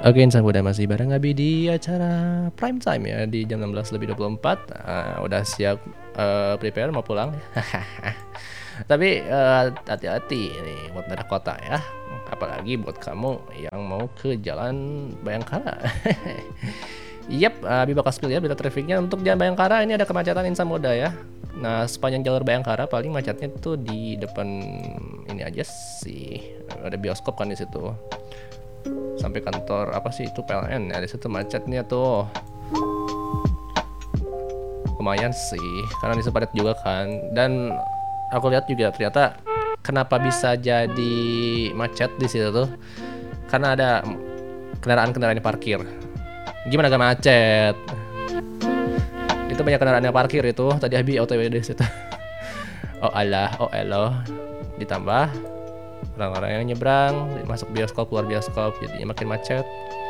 Oke, insan muda masih bareng Abi di acara prime time ya di jam 16:24. Udah siap prepare mau pulang. Tapi hati-hati nih buat daerah kota ya. Apalagi buat kamu yang mau ke Jalan Bayangkara. Yap, Abi bakal spill ya berita trafiknya untuk Jalan Bayangkara. Ini ada kemacetan insan muda ya. Nah, sepanjang jalur Bayangkara paling macetnya tuh di depan ini aja sih. Ada bioskop kan di situ. Sampai kantor apa sih itu PLN ya, di situ macetnya tuh lumayan sih karena di situ padat juga kan. Dan aku lihat juga ternyata kenapa bisa jadi macet di situ tuh karena ada kendaraan-kendaraan yang parkir. Gimana gak macet? Itu banyak kendaraan yang parkir itu. Tadi Abi OTW di situ. Oh alah, oh elo. Ditambah orang-orang yang nyebrang masuk bioskop keluar bioskop jadinya makin macet.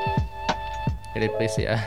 Jadi please ya,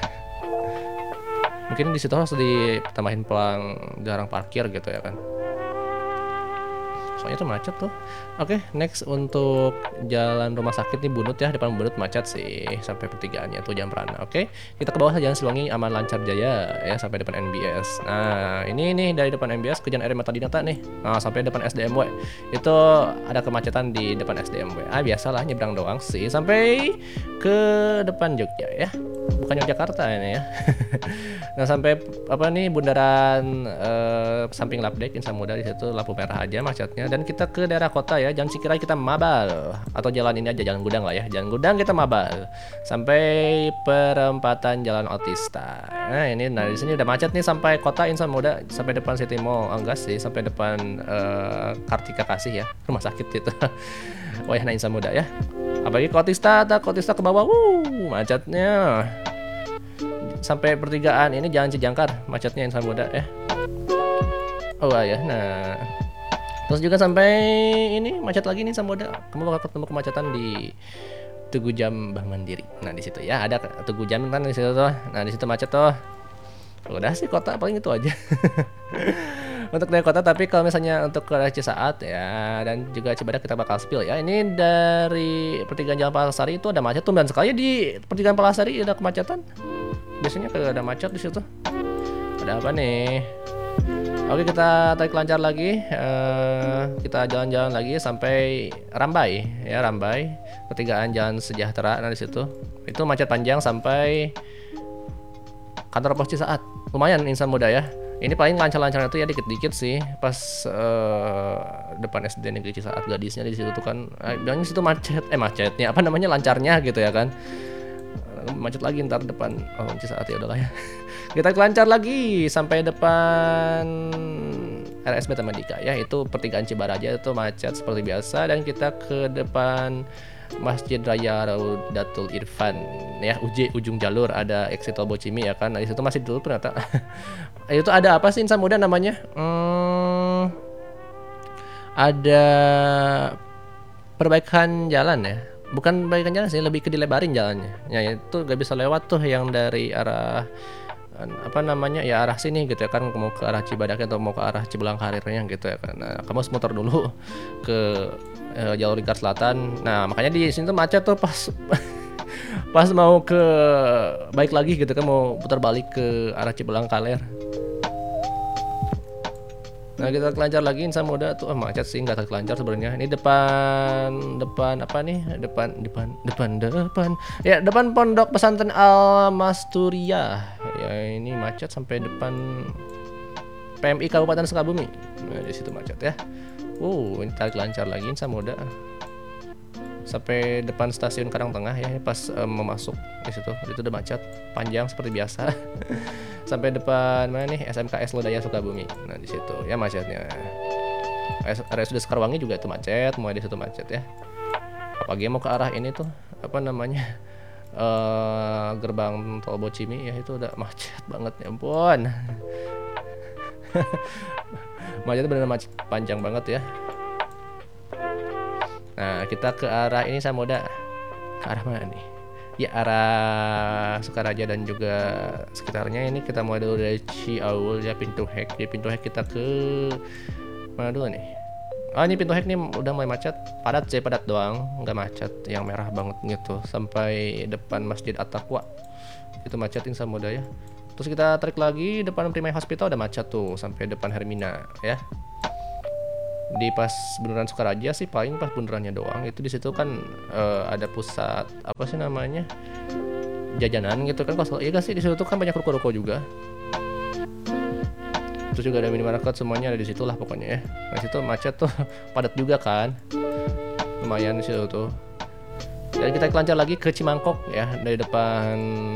mungkin di situ harus ditambahin pelang jarang parkir gitu ya kan, soalnya tuh macet tuh. Oke, next untuk jalan rumah sakit nih Bunut ya, depan Bunut macet sih sampai pertigaannya tuh jam Prana. Oke, kita ke bawah jalan Silwangi aman lancar jaya ya sampai depan NBS. Nah ini nih dari depan NBS ke Jalan RI Mata Dinata nih, nah sampai depan SDMW itu ada kemacetan di depan SDMW. Biasalah nyebrang doang sih sampai ke depan Jogja ya, bukan Yogyakarta ini ya. Nah sampai apa nih bundaran samping Labdek Insan Muda di situ lampu merah aja macetnya. Dan kita ke daerah kota ya, jangan Cikirai kita mabal atau jalan ini aja, Jalan Gudang lah ya, Jalan Gudang kita mabal sampai perempatan Jalan Otista. Nah ini, nah di sini udah macet nih sampai kota Insan Muda, sampai depan City Mall. Enggak sih, sampai depan Kartika Kasih ya, rumah sakit itu. Wah ya, nah Insan Muda ya. Apalagi ke Otista ke bawah, macetnya sampai pertigaan ini Jalan Cijangkar macetnya Insan Muda ya. Oh ya, nah terus juga sampai ini macet lagi nih Insan Muda. Kamu bakal ketemu kemacetan di Tugu Jam Bank Mandiri. Nah di situ ya ada Tugu Jam kan di situ tuh. Nah di situ macet tuh. Udah sih kota paling itu aja. Untuk dari kota, tapi kalau misalnya untuk ke arah Cisaat ya dan juga Cibadak kita bakal spill ya. Ini dari pertigaan Jalan Palasari itu ada macet tuh, dan sekali di pertigaan Palasari ada kemacetan. Biasanya kalau ada macet di situ. Ada apa nih? Oke, kita tarik lancar lagi. Kita jalan-jalan lagi sampai Rambai ya, Rambai. Pertigaan Jalan Sejahtera. Nah di situ itu macet panjang sampai kantor pos Cisaat. Lumayan Insan Muda ya. Ini paling lancar-lancarnya tuh ya dikit-dikit sih pas depan SD Negeri Cisaat Gadisnya di situ tuh kan. Bilangnya situ macetnya apa namanya lancarnya gitu ya kan. Macet lagi ntar depan Cisaat ya udahlah ya. Kita lancar lagi sampai depan RSB Medika ya, itu pertigaan Cibaraja itu macet seperti biasa. Dan kita ke depan Masjid Raya Raudatul Irfan ya, ujung jalur ada exit tol Bocimi ya kan. Nah, di situ masih dulu ternyata. Itu ada apa sih Insan Muda namanya? Ada perbaikan jalan ya. Bukan perbaikan jalan sih, lebih ke dilebarin jalannya. Ya itu gak bisa lewat tuh yang dari arah apa namanya ya, arah sini gitu ya kan, mau ke arah Cibadak atau mau ke arah Cibelang Karirnya gitu ya kan. Nah, kamu harus muter dulu ke jalur lingkar selatan. Nah makanya di sini tuh macet tuh pas pas mau ke baik lagi gitu kan, mau putar balik ke arah Cibelang Kaler. Nah kita kelancar lagi Insan Muda tuh macet sih, nggak terkelancar sebenarnya. Ini depan apa nih, depan ya, depan Pondok Pesantren Al Masturia ya. Ini macet sampai depan PMI Kabupaten Sukabumi. Nah di situ macet ya. Ini tarik lancar lagi Insan Muda sampai depan stasiun Karangtengah ya, pas mau masuk di situ itu udah macet panjang seperti biasa. Sampai depan mana nih, SMKS Lodaya Sukabumi. Nah di situ ya macetnya. RSUD Sekarwangi juga itu macet, mulai di situ macet ya. Apalagi mau ke arah ini tuh apa namanya, gerbang tol Bocimi ya, itu udah macet banget ya ampun. Macetnya benar macet panjang banget ya. Nah kita ke arah ini Insan Muda, ke arah mana nih? Ya arah Sukaraja dan juga sekitarnya. Ini kita mulai dulu dari Ciaul ya, pintu Hek. Di pintu Hek kita ke mana dulu nih? Ah, ini pintu hack nih udah mulai macet. Padat sih, padat doang, nggak macet yang merah banget gitu. Sampai depan Masjid At-Taqwa itu macet Insan Muda ya. Terus kita tarik lagi depan Primary Hospital udah macet tuh sampai depan Hermina ya. Di pas Bundaran Sukaraja sih paling pas bundarannya doang. Itu di situ kan ada pusat apa sih namanya? Jajanan gitu kan. Iya gak sih, di situ kan banyak ruko-ruko juga. Terus juga ada minimarket, semuanya ada di situ lah pokoknya ya. Nah, situ macet tuh padat juga kan. Lumayan di situ tuh. Dan kita lancar lagi ke Cimangkok ya, dari depan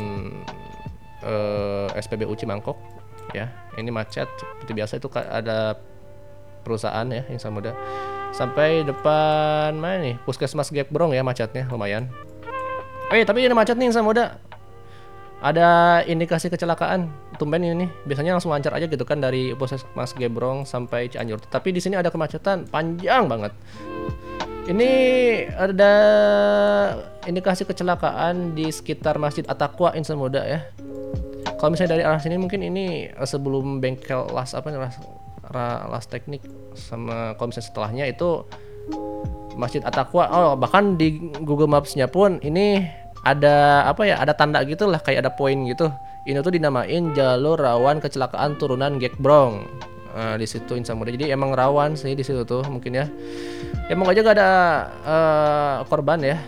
SPBU Cimangkok ya. Ini macet seperti biasa, itu ada perusahaan ya Insan Muda. Sampai depan mana nih? Puskesmas Gekbrong ya, macetnya lumayan. Tapi ini macet nih Insan Muda. Ada indikasi kecelakaan. Tumben ini nih. Biasanya langsung lancar aja gitu kan dari Puskesmas Gebrong sampai Cianjur. Tapi di sini ada kemacetan panjang banget. Ini ada indikasi kecelakaan di sekitar Masjid At-Taqwa Insan Muda ya. Kalau misalnya dari arah sini mungkin ini sebelum bengkel las teknik, sama kalau misalnya setelahnya itu Masjid At-Taqwa. Oh, bahkan di Google Maps-nya pun ini ada ada tanda gitu lah, kayak ada poin gitu. Ini tuh dinamain jalur rawan kecelakaan turunan Gekbrong. Nah, di situ Insan Muda. Jadi emang rawan sih di situ tuh mungkin ya. Ya moga aja gak ada korban ya.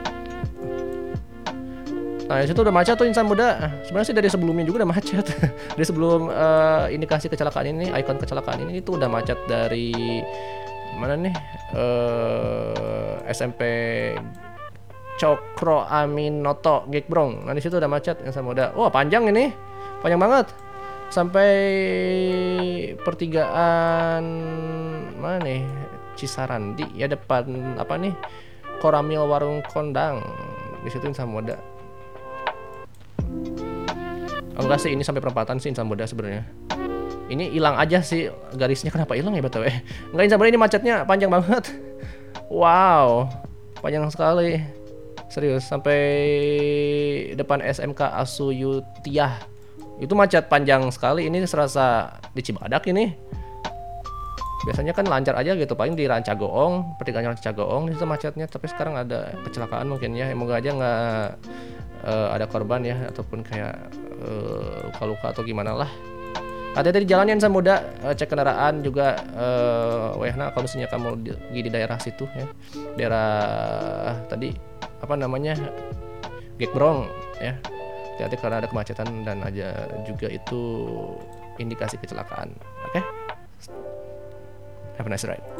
Nah, di situ udah macet tuh Insan Muda. Sebenarnya sih dari sebelumnya juga udah macet. Dari sebelum indikasi kecelakaan ini, ikon kecelakaan ini itu udah macet dari mana nih? SMP Cokro Aminoto Gekbrong. Nah, di situ udah macet Insan Muda. Wah, panjang ini. Panjang banget. Sampai pertigaan mana nih? Cisarandi ya, depan apa nih? Koramil Warung Kondang. Di situ Insan Muda. Oh, enggak sih, ini sampai perempatan sih Insan Muda sebenarnya. Ini hilang aja sih garisnya, kenapa hilang ya BTW? Enggak, Insan Muda ini macetnya panjang banget. Wow, panjang sekali. Serius, sampai depan SMK Asuyutiah. Itu macet panjang sekali. Ini serasa di Cibadak ini. Biasanya kan lancar aja gitu, paling di Rancagoong, pertigaan Rancagoong itu macetnya. Tapi sekarang ada kecelakaan mungkin ya. Semoga aja nggak ada korban ya, ataupun kayak luka-luka atau gimana lah. Hati-hati di jalannya Insan Muda, cek kendaraan juga. Wehna kalau misalnya kamu di daerah situ ya, daerah tadi apa namanya, Gekbrong ya, hati-hati karena ada kemacetan dan aja juga itu indikasi kecelakaan. Oke? Have a nice ride.